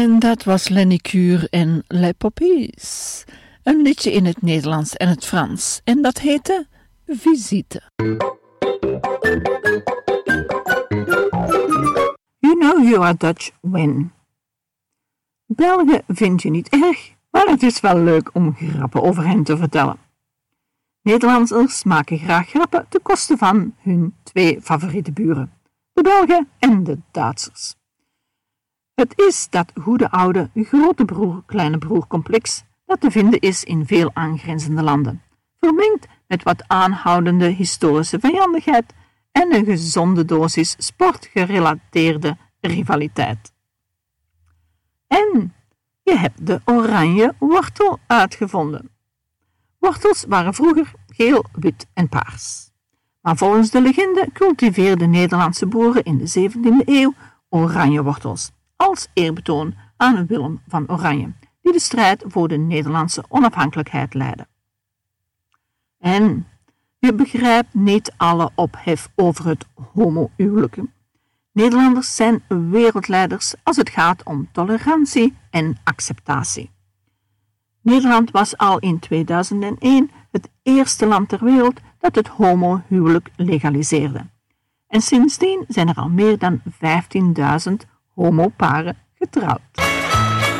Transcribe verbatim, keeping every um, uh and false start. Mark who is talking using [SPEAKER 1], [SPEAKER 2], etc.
[SPEAKER 1] En dat was Lenny Kuur en Les Poppies. Een liedje in het Nederlands en het Frans. En dat heette Visite. You know you are Dutch when. Belgen vind je niet erg, maar het is wel leuk om grappen over hen te vertellen. Nederlanders maken graag grappen ten koste van hun twee favoriete buren, de Belgen en de Duitsers. Het is dat goede oude grote broer-kleine broer complex dat te vinden is in veel aangrenzende landen, vermengd met wat aanhoudende historische vijandigheid en een gezonde dosis sportgerelateerde rivaliteit. En je hebt de oranje wortel uitgevonden. Wortels waren vroeger geel, wit en paars. Maar volgens de legende cultiveerden Nederlandse boeren in de zeventiende eeuw oranje wortels, als eerbetoon aan Willem van Oranje, die de strijd voor de Nederlandse onafhankelijkheid leidde. En je begrijpt niet alle ophef over het homohuwelijk. Nederlanders zijn wereldleiders als het gaat om tolerantie en acceptatie. Nederland was al in tweeduizend één het eerste land ter wereld dat het homohuwelijk legaliseerde. En sindsdien zijn er al meer dan vijftienduizend homoparen getrouwd.